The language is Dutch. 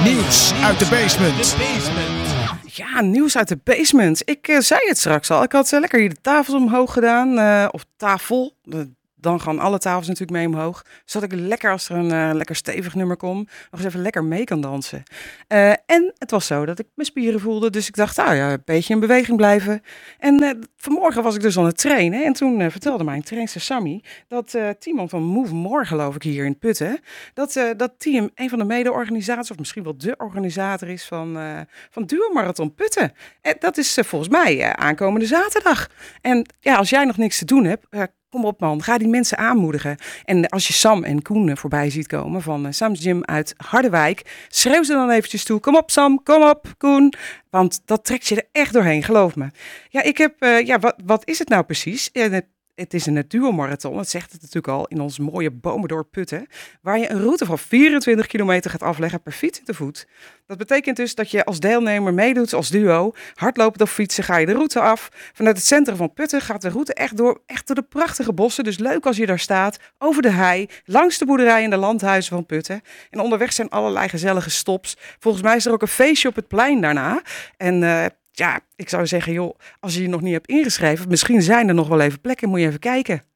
Nieuws uit de basement. Ja, nieuws uit de basement. Ik zei het straks al. Ik had lekker hier de tafels omhoog gedaan. Of tafel. Dan gaan alle tafels natuurlijk mee omhoog. Zodat ik lekker, als er een lekker stevig nummer komt, nog eens even lekker mee kan dansen. En het was zo dat ik mijn spieren voelde. Dus ik dacht, een beetje in beweging blijven. En vanmorgen was ik dus aan het trainen. En toen vertelde mijn trainster Sammy dat Timon van Move More, geloof ik, hier in Putten, dat team een van de mede-organisators, of misschien wel de organisator is van Duo Marathon Putten. En dat is volgens mij aankomende zaterdag. En ja, als jij nog niks te doen hebt, kom op man, ga die mensen aanmoedigen. En als je Sam en Koen voorbij ziet komen van Sam's Gym uit Harderwijk, schreeuw ze dan eventjes toe. Kom op Sam, kom op Koen. Want dat trekt je er echt doorheen, geloof me. Ja, ik heb, wat is het nou precies? Het is een duo-marathon, dat zegt het natuurlijk al, in ons mooie Bomendorp Putten, waar je een route van 24 kilometer gaat afleggen per fiets en te voet. Dat betekent dus dat je als deelnemer meedoet als duo. Hardlopend of fietsen ga je de route af. Vanuit het centrum van Putten gaat de route echt door de prachtige bossen. Dus leuk als je daar staat, over de hei, langs de boerderij en de landhuizen van Putten. En onderweg zijn allerlei gezellige stops. Volgens mij is er ook een feestje op het plein daarna. En ik zou zeggen, joh, als je je nog niet hebt ingeschreven, misschien zijn er nog wel even plekken, moet je even kijken.